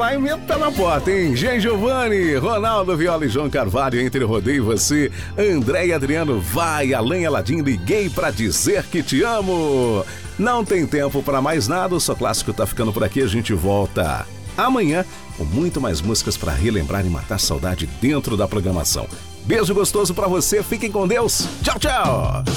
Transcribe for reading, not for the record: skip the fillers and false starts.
Alignment tá na porta, hein? Jean Giovanni, Ronaldo Viola e João Carvalho, Entre Rodeio e Você, André e Adriano, Vai, Alain Aladim, Liguei pra Dizer Que Te Amo. Não tem tempo pra mais nada, o Só Clássico tá ficando por aqui, a gente volta amanhã com muito mais músicas pra relembrar e matar saudade dentro da programação. Beijo gostoso pra você, fiquem com Deus, tchau, tchau!